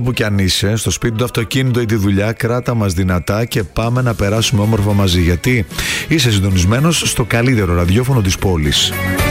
όπου κι αν είσαι, στο σπίτι, το αυτοκίνητο ή τη δουλειά, κράτα μας δυνατά και πάμε να περάσουμε όμορφα μαζί. Γιατί είσαι συντονισμένος στο καλύτερο ραδιόφωνο της πόλης.